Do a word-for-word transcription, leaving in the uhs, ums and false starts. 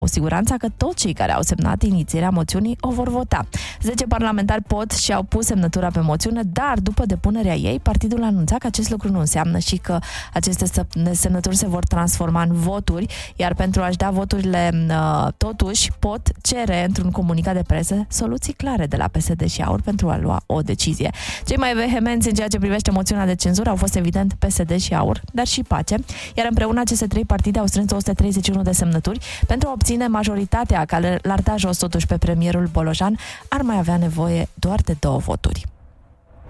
cu siguranța că toți cei care au semnat inițierea moțiunii o vor vota. zece parlamentari pot și au pus semnătura pe moțiune, dar după depunerea ei, partidul anunța că acest lucru nu înseamnă și că aceste semnături se vor transforma în voturi, iar pentru a-și da voturile, totuși pot cere într-un comunicat de presă soluții clare de la P S D și AUR pentru a lua o decizie. Cei mai vehemenți în ceea ce privește moțiunea de cenzură au fost evident P S D și AUR, dar și PACE, iar împreună aceste trei partide au strâns două sute treizeci și unu de semnături pentru a obține majoritatea care l-ar da jos totuși pe premierul Bolojan, ar mai avea nevoie doar de două voturi.